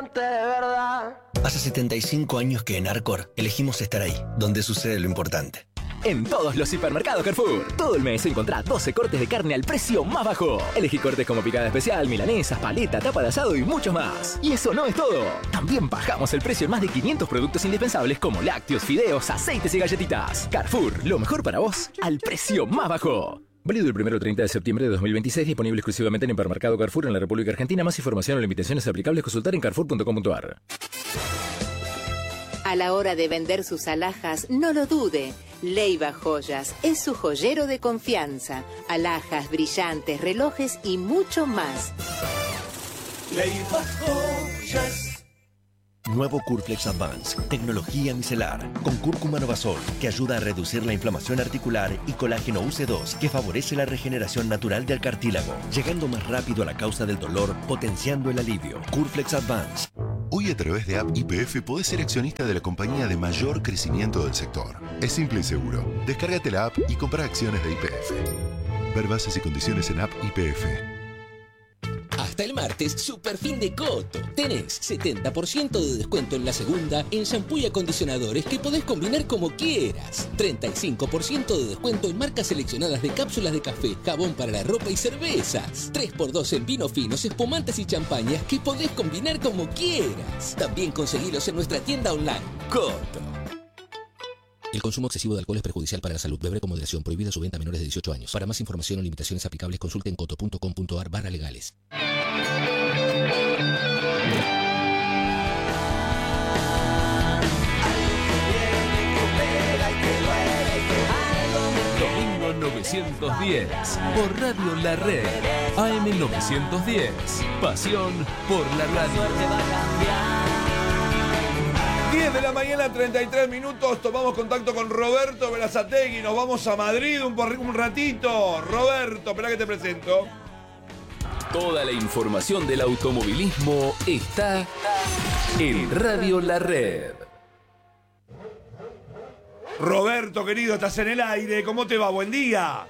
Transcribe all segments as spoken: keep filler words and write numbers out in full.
gente de verdad. Hace setenta y cinco años que en Arcor elegimos estar ahí, donde sucede lo importante. En todos los hipermercados Carrefour, todo el mes encontrá doce cortes de carne al precio más bajo. Elegí cortes como picada especial, milanesas, paleta, tapa de asado y mucho más. Y eso no es todo. También bajamos el precio en más de quinientos productos indispensables como lácteos, fideos, aceites y galletitas. Carrefour, lo mejor para vos al precio más bajo. Válido el primero al treinta de septiembre de dos mil veintiséis, disponible exclusivamente en hipermercado Carrefour en la República Argentina. Más información o limitaciones aplicables consultar en carrefour punto com punto a r. A la hora de vender sus alhajas, no lo dude. Leiva Joyas es su joyero de confianza. Alhajas, brillantes, relojes y mucho más. Leiva Joyas. Nuevo Curflex Advance, tecnología micelar, con cúrcuma novasol, que ayuda a reducir la inflamación articular, y colágeno U C dos, que favorece la regeneración natural del cartílago, llegando más rápido a la causa del dolor, potenciando el alivio. Curflex Advance. Hoy a través de App Y P F podés ser accionista de la compañía de mayor crecimiento del sector. Es simple y seguro. Descárgate la app y compra acciones de Y P F. Ver bases y condiciones en App Y P F. Hasta el martes, super fin de Coto. Tenés setenta por ciento de descuento en la segunda en shampoo y acondicionadores que podés combinar como quieras. treinta y cinco por ciento de descuento en marcas seleccionadas de cápsulas de café, jabón para la ropa y cervezas. tres por dos en vinos finos, espumantes y champañas que podés combinar como quieras. También conseguilos en nuestra tienda online. Coto. El consumo excesivo de alcohol es perjudicial para la salud. Beber con moderación. Prohibida su venta a menores de dieciocho años. Para más información o limitaciones aplicables, consulte en coto punto com punto a r barra legales. Domingo novecientos diez, por Radio La Red. A M novecientos diez. Pasión por la radio. diez de la mañana, treinta y tres minutos, tomamos contacto con Roberto Berazategui, nos vamos a Madrid un, un ratito. Roberto, espera que te presento. Toda la información del automovilismo está en Radio La Red. Roberto, querido, estás en el aire, ¿cómo te va? Buen día.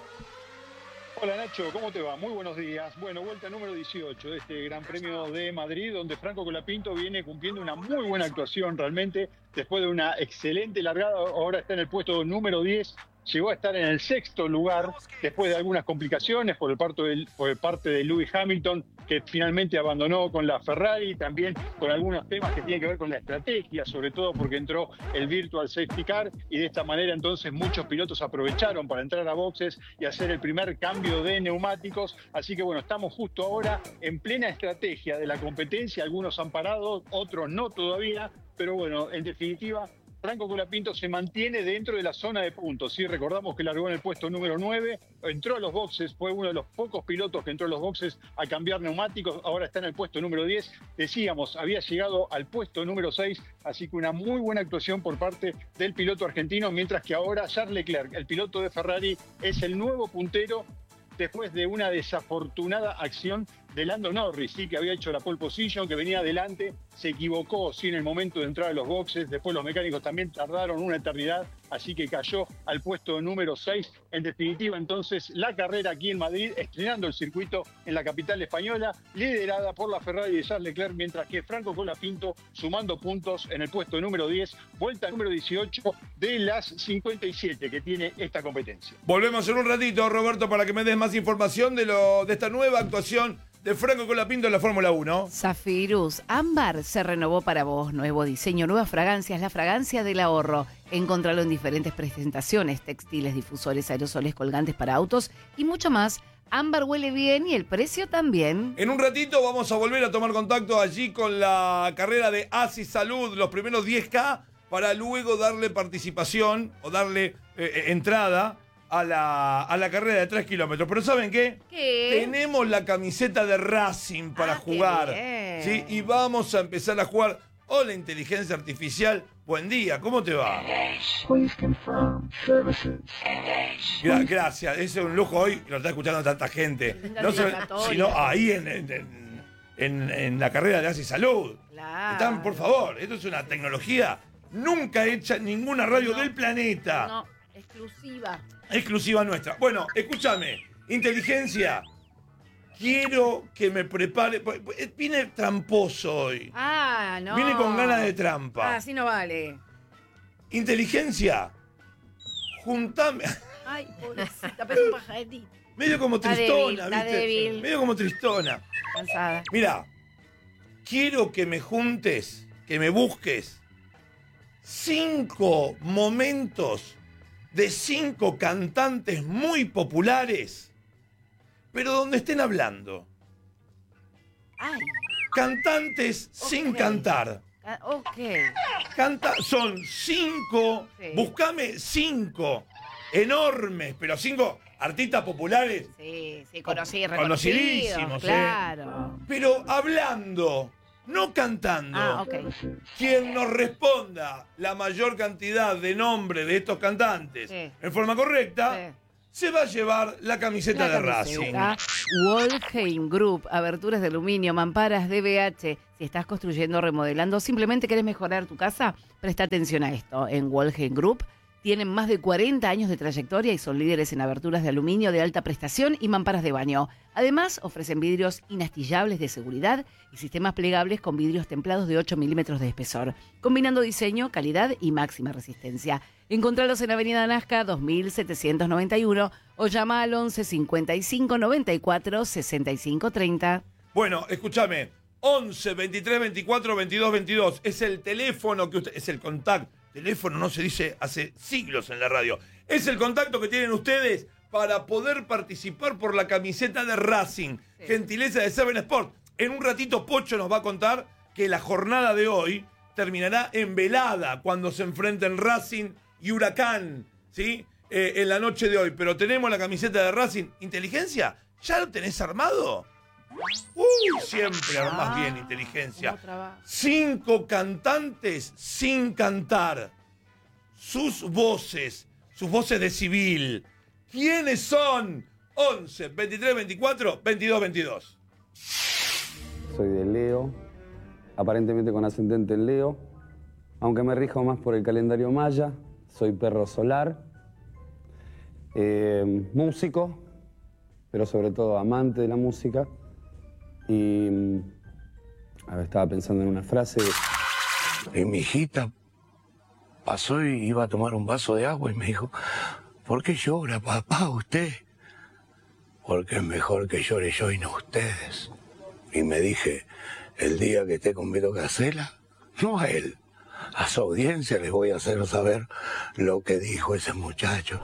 Hola Nacho, ¿cómo te va? Muy buenos días. Bueno, vuelta número dieciocho de este Gran Premio de Madrid, donde Franco Colapinto viene cumpliendo una muy buena actuación realmente, después de una excelente largada. Ahora está en el puesto número diez, llegó a estar en el sexto lugar después de algunas complicaciones por el parte de, por el parte de Lewis Hamilton, que finalmente abandonó con la Ferrari, también con algunos temas que tienen que ver con la estrategia, sobre todo porque entró el Virtual Safety Car, y de esta manera entonces muchos pilotos aprovecharon para entrar a boxes y hacer el primer cambio de neumáticos. Así que bueno, estamos justo ahora en plena estrategia de la competencia. Algunos han parado, otros no todavía, pero bueno, en definitiva, Franco Colapinto se mantiene dentro de la zona de puntos. ¿Sí? Recordamos que largó en el puesto número nueve, entró a los boxes, fue uno de los pocos pilotos que entró a los boxes a cambiar neumáticos, ahora está en el puesto número diez. Decíamos, había llegado al puesto número seis, así que una muy buena actuación por parte del piloto argentino, mientras que ahora Charles Leclerc, el piloto de Ferrari, es el nuevo puntero después de una desafortunada acción de Lando Norris, sí, que había hecho la pole position, que venía adelante, se equivocó sí, en el momento de entrar a los boxes. Después los mecánicos también tardaron una eternidad, así que cayó al puesto número seis. En definitiva, entonces, la carrera aquí en Madrid, estrenando el circuito en la capital española, liderada por la Ferrari de Charles Leclerc, mientras que Franco Colapinto sumando puntos en el puesto número diez, vuelta número dieciocho de las cincuenta y siete que tiene esta competencia. Volvemos en un ratito, Roberto, para que me des más información de, lo, de esta nueva actuación de Franco Colapinto en la Fórmula uno. Zafirus, Ámbar se renovó para vos. Nuevo diseño, nuevas fragancias, la fragancia del ahorro. Encontralo en diferentes presentaciones, textiles, difusores, aerosoles, colgantes para autos y mucho más. Ámbar huele bien y el precio también. En un ratito vamos a volver a tomar contacto allí con la carrera de ASI Salud, los primeros diez K, para luego darle participación o darle eh, entrada a la, a la carrera de tres kilómetros. Pero ¿saben qué? ¿Qué? Tenemos la camiseta de Racing para ah, jugar. ¿Sí? Y vamos a empezar a jugar. Hola, inteligencia artificial. Buen día, ¿cómo te va? Gra- gracias, ese es un lujo hoy, lo está escuchando tanta gente. No se, sino ahí en, en, en, en la carrera de ASI Salud. Claro. Están, por favor, esto es una tecnología nunca hecha en ninguna radio no, del planeta. No, exclusiva. Exclusiva nuestra. Bueno, escúchame, inteligencia. quiero que me prepare. Viene tramposo hoy. Ah, no. Viene con ganas de trampa. Ah, así no vale. Inteligencia. Juntame. Ay, pobrecita, pero un pajarito. Medio como Está tristona, débil, está ¿viste? débil. Medio como tristona. Cansada. Mira, quiero que me juntes, que me busques cinco momentos de cinco cantantes muy populares, pero donde estén hablando. Ay. Cantantes okay. sin cantar. Ah, ok. Canta, son cinco, sí. Buscame cinco enormes, pero cinco artistas populares. Sí, sí, conocí, conocidísimos, claro. ¿eh? Pero hablando, no cantando. Ah, ok. Quien nos responda la mayor cantidad de nombres de estos cantantes sí. en forma correcta, sí. se va a llevar la camiseta la de camiseta. Racing. Wallheim Group, aberturas de aluminio, mamparas D B H. Si estás construyendo, remodelando, simplemente querés mejorar tu casa, presta atención a esto. En Wallheim Group tienen más de cuarenta años de trayectoria y son líderes en aberturas de aluminio de alta prestación y mamparas de baño. Además, ofrecen vidrios inastillables de seguridad y sistemas plegables con vidrios templados de ocho milímetros de espesor, combinando diseño, calidad y máxima resistencia. Encontralos en Avenida Nazca dos mil setecientos noventa y uno o llama al once cincuenta y cinco noventa y cuatro sesenta y cinco treinta. Bueno, escúchame, once veintitrés veinticuatro veintidós veintidós es el teléfono que usted, es el contacto. Teléfono no se dice hace siglos en la radio. Es el contacto que tienen ustedes para poder participar por la camiseta de Racing. Sí. Gentileza de Seven Sport. En un ratito Pocho nos va a contar que la jornada de hoy terminará en velada cuando se enfrenten Racing y Huracán, ¿sí? Eh, en la noche de hoy. Pero tenemos la camiseta de Racing. ¿Inteligencia? ¿Ya lo tenés armado? Uy, siempre armás bien, inteligencia. Cinco cantantes sin cantar. Sus voces, sus voces de civil. ¿Quiénes son? once veintitrés veinticuatro veintidós veintidós. Soy de Leo, aparentemente con ascendente en Leo, aunque me rijo más por el calendario maya. Soy perro solar, eh, músico, pero sobre todo amante de la música. Y a ver, estaba pensando en una frase. Y mi hijita pasó y iba a tomar un vaso de agua y me dijo, ¿por qué llora, papá, usted? Porque es mejor que llore yo y no ustedes. Y me dije, el día que esté con Vito Casella, no a él, a su audiencia les voy a hacer saber lo que dijo ese muchacho.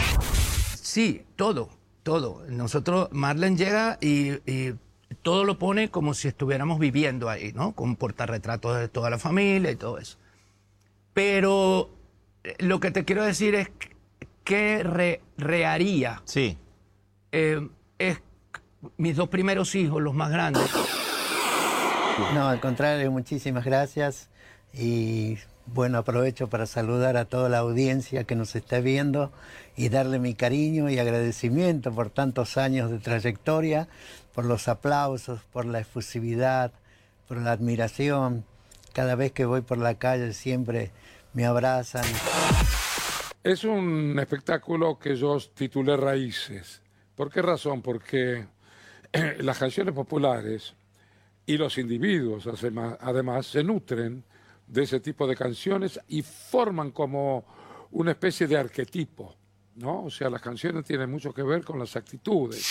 Sí, todo, todo. Nosotros, Marlene llega y... y todo lo pone como si estuviéramos viviendo ahí, ¿no? Con portarretratos de toda la familia y todo eso. Pero lo que te quiero decir es que re, reharía. Sí. Eh, es mis dos primeros hijos, los más grandes. No, al contrario, muchísimas gracias. Y bueno, aprovecho para saludar a toda la audiencia que nos está viendo y darle mi cariño y agradecimiento por tantos años de trayectoria, por los aplausos, por la efusividad, por la admiración. Cada vez que voy por la calle siempre me abrazan. Es un espectáculo que yo titulé Raíces. ¿Por qué razón? Porque las canciones populares y los individuos además se nutren de ese tipo de canciones y forman como una especie de arquetipo, ¿no? O sea, las canciones tienen mucho que ver con las actitudes.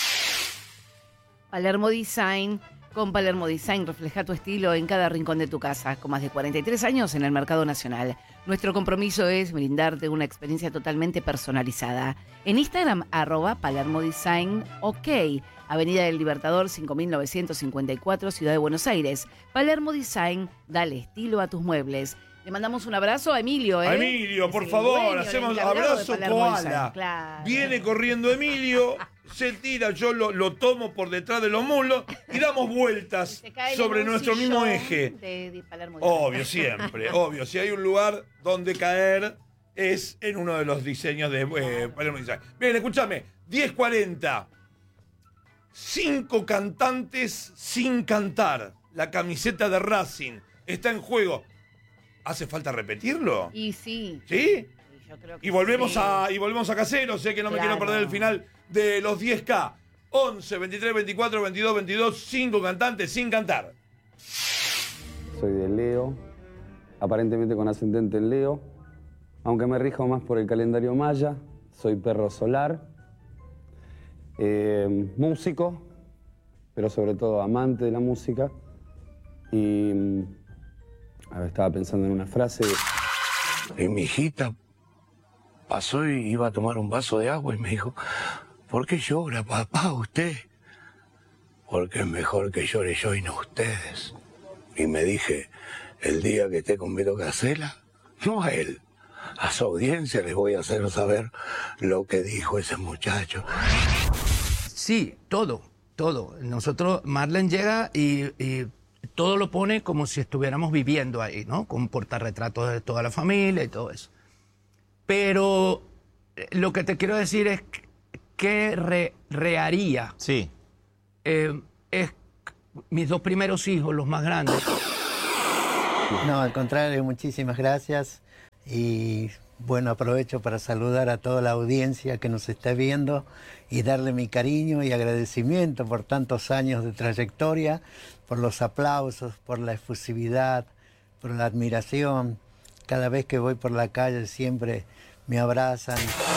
Palermo Design. Con Palermo Design refleja tu estilo en cada rincón de tu casa, con más de cuarenta y tres años en el mercado nacional. Nuestro compromiso es brindarte una experiencia totalmente personalizada. En Instagram, arroba Palermo Design OK, Avenida del Libertador cinco mil novecientos cincuenta y cuatro, Ciudad de Buenos Aires. Palermo Design, dale estilo a tus muebles. Le mandamos un abrazo a Emilio, ¿eh? A Emilio, por favor, hacemos abrazo koala. Claro. Viene corriendo Emilio, se tira, yo lo, lo tomo por detrás de los muslos y damos vueltas sobre nuestro mismo eje. De, de Palermo obvio, siempre, obvio. Si hay un lugar donde caer, es en uno de los diseños de eh, Palermo Design. Bien, escúchame, diez cuarenta. Cinco cantantes sin cantar. La camiseta de Racing está en juego. ¿Hace falta repetirlo? Y sí. ¿Sí? sí yo creo que y volvemos sí. a y volvemos a Casero, sé que no me claro. quiero perder el final de los diez K. once, veintitrés, veinticuatro, veintidós, veintidós, cinco cantantes sin cantar. Soy de Leo, aparentemente con ascendente en Leo, aunque me rijo más por el calendario maya. Soy perro solar, eh, músico, pero sobre todo amante de la música. Y a ver, estaba pensando en una frase. Y mi hijita pasó y iba a tomar un vaso de agua y me dijo, ¿por qué llora, papá, usted? Porque es mejor que llore yo y no ustedes. Y me dije, el día que esté con Beto Casella, no a él, a su audiencia les voy a hacer saber lo que dijo ese muchacho. Sí, todo, todo. Nosotros, Marlene llega y, y todo lo pone como si estuviéramos viviendo ahí, ¿no? Con portarretratos de toda la familia y todo eso. Pero lo que te quiero decir es que re, reharía. Sí. Eh, es mis dos primeros hijos, los más grandes. No, al contrario, muchísimas gracias. Y bueno, aprovecho para saludar a toda la audiencia que nos está viendo y darle mi cariño y agradecimiento por tantos años de trayectoria, por los aplausos, por la efusividad, por la admiración. Cada vez que voy por la calle siempre me abrazan.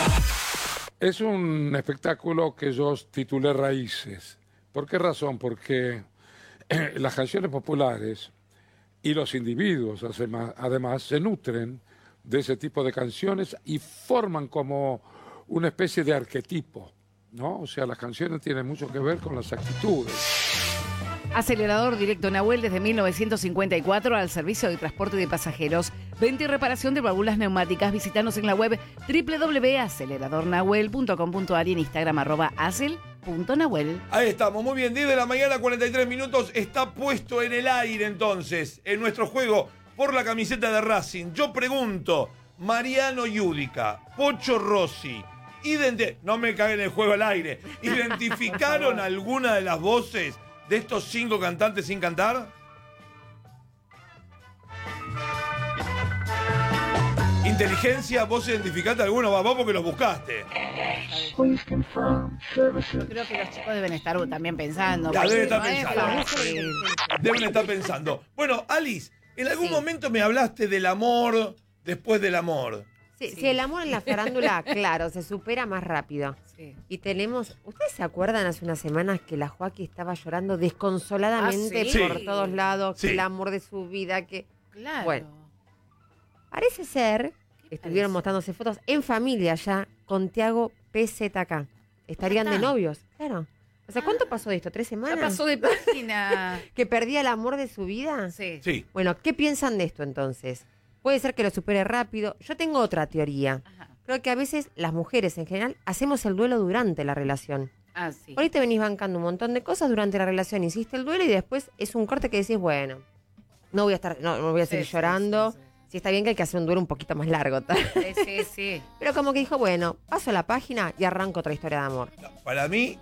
Es un espectáculo que yo titulé Raíces. ¿Por qué razón? Porque las canciones populares y los individuos además se nutren de ese tipo de canciones y forman como una especie de arquetipo, ¿no? O sea, las canciones tienen mucho que ver con las actitudes. Acelerador Directo Nahuel desde mil novecientos cincuenta y cuatro al servicio de transporte de pasajeros. Venta y reparación de válvulas neumáticas. Visítanos en la web doble u doble u doble u punto acelerador nahuel punto com punto a r y en Instagram arroba acel punto nahuel. Ahí estamos, muy bien, diez de la mañana, cuarenta y tres minutos. Está puesto en el aire entonces, en nuestro juego por la camiseta de Racing. Yo pregunto, Mariano Yudica, Pocho Rossi, identi- no me caguen el juego al aire, ¿identificaron alguna de las voces de estos cinco cantantes sin cantar? Inteligencia, ¿vos identificaste alguno? Va, vos porque los buscaste. Creo que los chicos deben estar también pensando. Ya, deben estar no es pensando. fácil. Deben estar pensando. Bueno, Alice, en algún Sí. momento me hablaste del amor después del amor. Sí, sí, el amor en la farándula, claro, se supera más rápido. Sí. Y tenemos, ¿ustedes se acuerdan hace unas semanas que la Joaquín estaba llorando desconsoladamente Ah, sí. por Sí. todos lados, Sí. que el amor de su vida, que... Claro. Bueno, parece ser, estuvieron parece? mostrándose fotos en familia ya con Tiago P Z K. Estarían Ah, de está. novios, claro. O sea, ¿cuánto pasó de esto? ¿Tres Ya semanas? pasó de página. ¿Que perdía el amor de su vida? Sí. Sí. Bueno, ¿qué piensan de esto entonces? Puede ser que lo supere rápido. Yo tengo otra teoría. Ajá. Creo que a veces las mujeres en general hacemos el duelo durante la relación. Ah, sí. Por ahí te venís bancando un montón de cosas durante la relación, hiciste el duelo y después es un corte que decís, bueno, no voy a estar, no, no voy a seguir Sí, sí, llorando. sí, sí. Sí, está bien que hay que hacer un duelo un poquito más largo. Sí, sí, sí. Pero como que dijo, bueno, paso la página y arranco otra historia de amor. Para mí,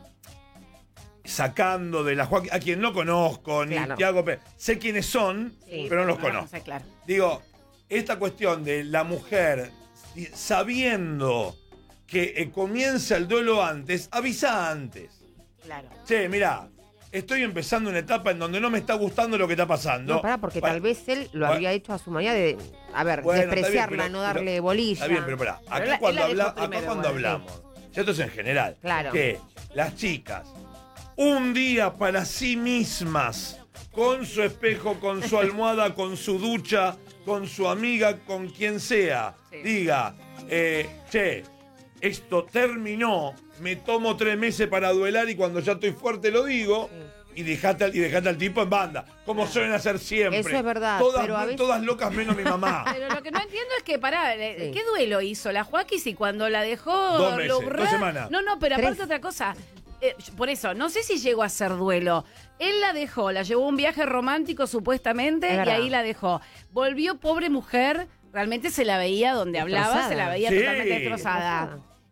sacando de la Joaquín, a quien no conozco, ni Claro. Tiago Pérez, sé quiénes son, Sí, pero no los vamos conozco. a aclarar. Digo, esta cuestión de la mujer y sabiendo que eh, comienza el duelo antes, avisa antes. Claro. Che, mirá, estoy empezando una etapa en donde no me está gustando lo que está pasando. No, pará, porque Bueno, tal vez él lo bueno. había hecho a su manera de, a ver, Bueno, está bien, despreciarla, pero- no darle pero- bolilla. Está bien, pero pará. Pero Acá él la- cuando, él la habla- dejó acá primero, cuando bueno, hablamos, ya esto es en general, Claro. que las chicas, un día para sí mismas, con su espejo, con su almohada, con su ducha, con su amiga, con quien sea, Sí. diga, eh, che, esto terminó, me tomo tres meses para duelar y cuando ya estoy fuerte lo digo. Y dejate, al- y dejate al tipo en banda, como suelen hacer siempre. Eso es verdad, Todas, pero a veces- todas locas menos mi mamá. Pero lo que no entiendo es que, pará, le- Sí. ¿qué duelo hizo la Joaquín si cuando la dejó... Dos meses, lo- dos semanas. No, no, pero Tres. aparte otra cosa. Eh, por eso, no sé si llegó a ser duelo. Él la dejó, la llevó a un viaje romántico supuestamente Es y verdad. ahí la dejó. Volvió pobre mujer, realmente se la veía donde hablaba, Destrozada. se la veía Sí. totalmente destrozada.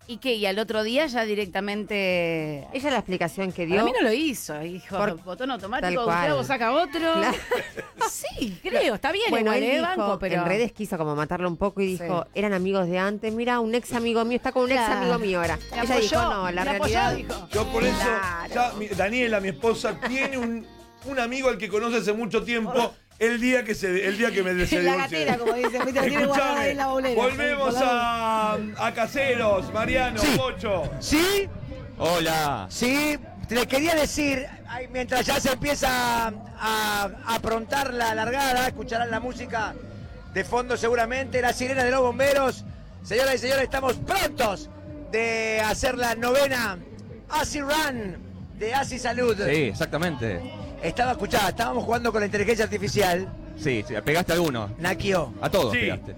¿Y qué? ¿Y al otro día ya directamente...? Ella la explicación que dio... Para mí no lo hizo, dijo, Por- botón tal automático, cual. Gustavo saca otro. Claro. Sí, creo, está bien, Bueno, igual, él ¿eh? dijo, Banco, pero... en redes quiso como matarlo un poco y dijo, Sí. eran amigos de antes, mira, un ex amigo mío está con un ex Claro. amigo mío ahora. Me Ella apoyó, dijo, no, la me apoyó, realidad... dijo. Yo por eso, Claro. ya, mi- Daniela, mi esposa, tiene un, un amigo al que conoce hace mucho tiempo. El día que se, el día que me se La divorcie. gatera, como dice, fuiste, lo tiene guardado ahí en la bolera. Volvemos a, a Caseros, Mariano, Pocho. ¿Sí? Hola. Sí, le quería decir, ay, mientras ya se empieza a, a aprontar la largada, escucharán la música de fondo seguramente, la sirena de los bomberos. Señoras y señores, estamos prontos de hacer la novena Asi Run de Asi Salud. Sí, exactamente. Estaba escuchada, estábamos jugando con la inteligencia artificial. Sí, sí, pegaste a alguno. Nakio. A todos Sí. pegaste.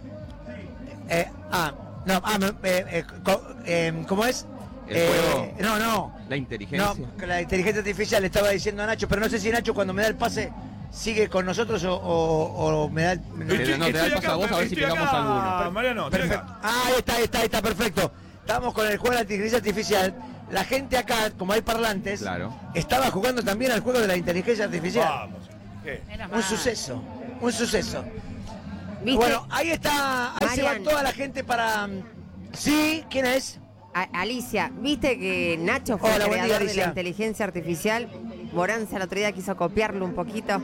Eh, ah, no, ah, me- eh, eh, co- eh, ¿cómo es? El Eh, juego. No, no. La inteligencia. No, que la inteligencia artificial le estaba diciendo a Nacho, pero no sé si Nacho cuando me da el pase sigue con nosotros o, o- o me da el... Estoy- no, te da el estoy pase a vos, a ver si estoy pegamos acá, alguno. Mariano, estoy Perfecto. acá. Ah, ahí está, ahí está, ahí está, perfecto. Estábamos con el juego de la inteligencia artificial. La gente acá, como hay parlantes, Claro. estaba jugando también al juego de la inteligencia artificial. Vamos. ¿Qué? Un suceso, un suceso. ¿Viste? Bueno, ahí está, ahí se va Marian. toda la gente para... Sí, ¿quién es? A- Alicia, ¿viste que Nacho fue Hola, el buen día, creador de Alicia. la inteligencia artificial? Moranza el otro día quiso copiarlo un poquito.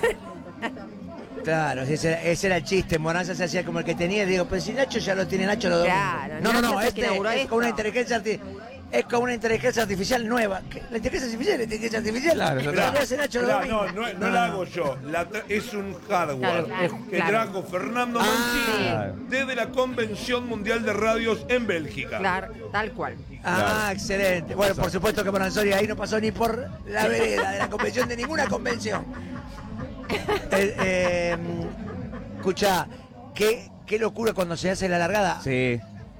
Claro, ese era, ese era el chiste. Moranza se hacía como el que tenía. Digo, pero si Nacho ya lo tiene, Nacho lo domina. Claro, no, no, Nacho no, es el que este inauguró es esto. con una inteligencia artificial. Es con una inteligencia artificial nueva. ¿Qué? ¿La inteligencia artificial? ¿La inteligencia artificial? Claro, ya Pero está. lo hace Nacho lo Mirá, domina. no, no, no la hago yo. La tra- es un hardware Claro, que claro. trajo Fernando Mancini desde la Convención Mundial de Radios en Bélgica. Claro, tal cual. Ah, excelente. Bueno, por supuesto que Moranzori ahí no pasó ni por la vereda de la convención, de ninguna convención. Eh, eh, escucha, qué, qué locura cuando se hace la largada. Sí.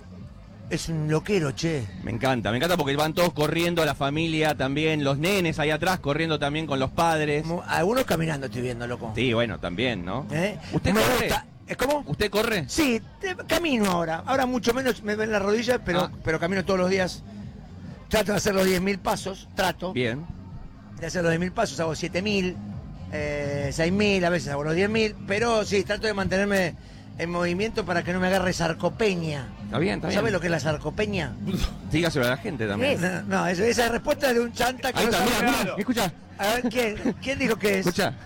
Es un loquero, che. Me encanta, me encanta porque van todos corriendo, la familia también, los nenes ahí atrás corriendo también con los padres. Algunos caminando estoy viendo, loco. Sí, bueno, también, ¿no? ¿Eh? ¿Usted Me corre? gusta. ¿Es cómo? ¿Usted corre? Sí, te- camino ahora. Ahora mucho menos me ven las rodillas, pero, Ah. pero camino todos los días. Trato de hacer los diez mil pasos, trato Bien. de hacer los diez mil pasos, hago siete mil, eh, seis mil, a veces hago los diez mil, pero sí, trato de mantenerme en movimiento para que no me agarre sarcopenia. Está bien, está bien. ¿Sabes lo que es la sarcopenia? Dígaselo a la gente también. No, no, eso- esa respuesta es de un chanta que Ahí no está, sabe. mira, mira, escucha. A ver, ¿quién, ¿quién dijo que es? Escucha.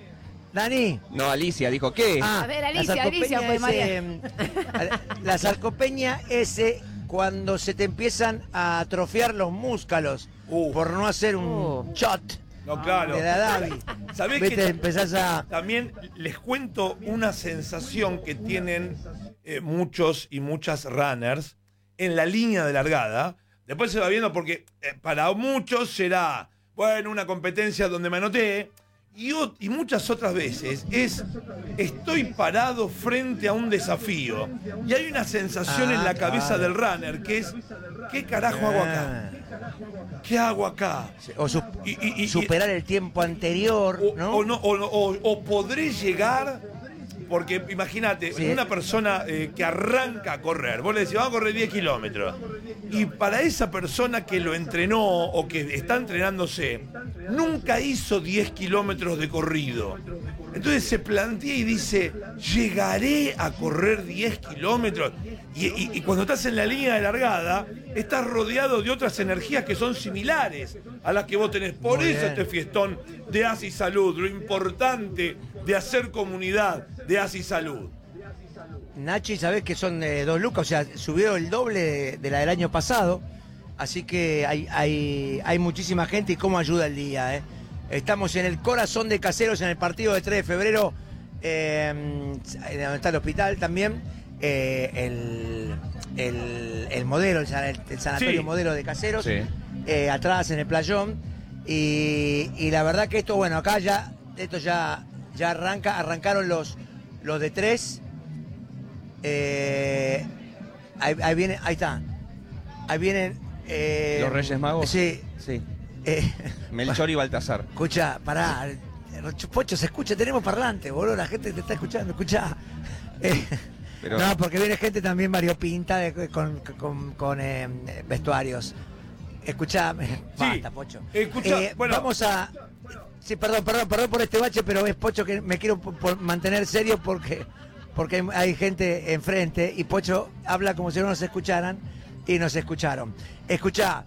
Dani. No, Alicia dijo, ¿qué? Ah, A ver, la Alicia, Alicia, sarcopenia pues, es, María. eh, la sarcopenia es eh, cuando se te empiezan a atrofiar los músculos por no hacer un shot. No, claro. De la Davi. ¿Sabés Viste, que empezás a... también les cuento una sensación que tienen eh, muchos y muchas runners en la línea de largada? Después se va viendo porque eh, para muchos será, bueno, una competencia donde me anoté. Y, ot- y muchas otras veces es, estoy parado frente a un desafío. Y hay una sensación Ah, en la cabeza claro. del runner que es, ¿qué carajo hago acá? ¿Qué hago acá? O su- Y- y- y- superar el tiempo anterior, ¿no? O, no, o, no- o- o podré llegar, porque imagínate, Sí. una persona eh, que arranca a correr, vos le decís, vamos a correr diez kilómetros, y para esa persona que lo entrenó o que está entrenándose, nunca hizo diez kilómetros de corrido. Entonces se plantea y dice, ¿llegaré a correr diez kilómetros? Y, y- y cuando estás en la línea de largada, estás rodeado de otras energías que son similares a las que vos tenés. Por Muy eso bien. este fiestón de Asi Salud, lo importante de hacer comunidad de Asi Salud. Nachi, sabés que son eh, dos lucas, o sea, subió el doble de, de la del año pasado, así que hay, hay, hay muchísima gente y cómo ayuda el día. ¿eh? Estamos en el corazón de Caseros, en el partido de tres de febrero, eh, donde está el hospital también, eh, el, el, el modelo, el, san- el sanatorio Sí. modelo de Caseros, Sí. eh, atrás en el playón, y, y la verdad que esto, bueno, acá ya, esto ya, ya arranca, arrancaron los, los de tres. Eh, ahí, ahí viene, ahí está. Ahí vienen. eh, ¿Los Reyes Magos? Sí. Sí. Eh, Melchor y Baltasar. escucha, pará. Pocho, se escucha, tenemos parlante, boludo. La gente te está escuchando, escucha. Eh, Pero... No, porque viene gente también variopinta de- con, con, con, eh, vestuarios. Escuchame, basta, Pocho. Escuchá, Eh, bueno. Vamos a... Sí, perdón, perdón, perdón por este bache, pero es Pocho que me quiero por- por mantener serio porque, porque hay, hay gente enfrente y Pocho habla como si no nos escucharan y nos escucharon. Escuchá,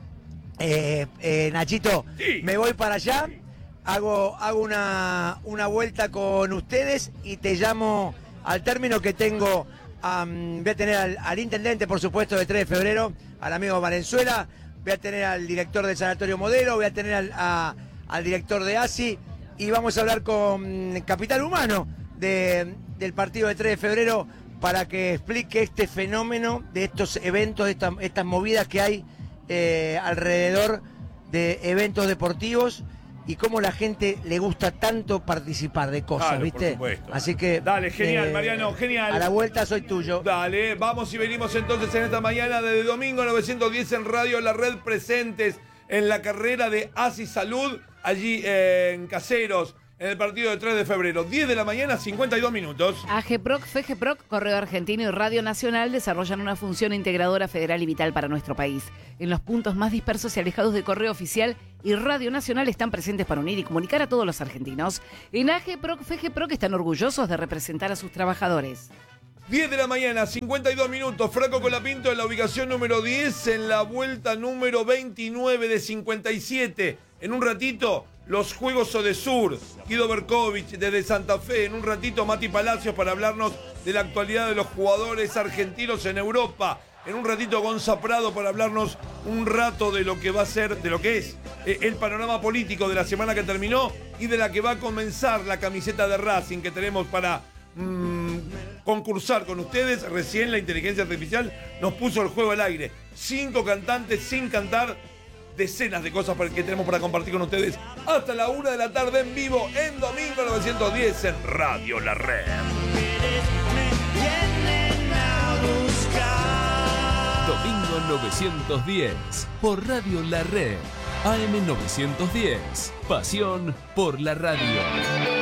eh, eh, Nachito, me voy para allá, hago, hago una, una vuelta con ustedes y te llamo al término que tengo. Um, voy a tener al, al intendente, por supuesto, de tres de febrero, al amigo Valenzuela, voy a tener al director del Sanatorio Modelo, voy a tener al, a- al director de A S I y vamos a hablar con Capital Humano de- del partido de tres de febrero para que explique este fenómeno de estos eventos, de esta- estas movidas que hay eh, alrededor de eventos deportivos y cómo la gente le gusta tanto participar de cosas, Claro, por ¿viste? supuesto. Así que... Dale, genial, eh, Mariano, genial. A la vuelta soy tuyo. Dale, vamos y venimos entonces en esta mañana desde domingo novecientos diez en Radio La Red, presentes en la carrera de A S I Salud, allí eh, en Caseros, en el partido de tres de febrero. diez de la mañana, cincuenta y dos minutos. AGEPROC, FEGEPROC, Correo Argentino y Radio Nacional desarrollan una función integradora federal y vital para nuestro país. En los puntos más dispersos y alejados de Correo Oficial y Radio Nacional están presentes para unir y comunicar a todos los argentinos. En AGEPROC, FEGEPROC están orgullosos de representar a sus trabajadores. diez de la mañana, cincuenta y dos minutos. Franco Colapinto en la ubicación número diez, en la vuelta número veintinueve de cincuenta y siete. En un ratito, los Juegos Odesur. Guido Berkovich desde Santa Fe. En un ratito, Mati Palacios para hablarnos de la actualidad de los jugadores argentinos en Europa. En un ratito, Gonza Prado para hablarnos un rato de lo que va a ser, de lo que es eh, el panorama político de la semana que terminó y de la que va a comenzar la camiseta de Racing que tenemos para mm, concursar con ustedes. Recién la inteligencia artificial nos puso el juego al aire. Cinco cantantes sin cantar, decenas de cosas para- que tenemos para compartir con ustedes hasta la una de la tarde en vivo en domingo novecientos diez en Radio La Red. Domingo novecientos diez por Radio La Red. A M novecientos diez. Pasión por la radio.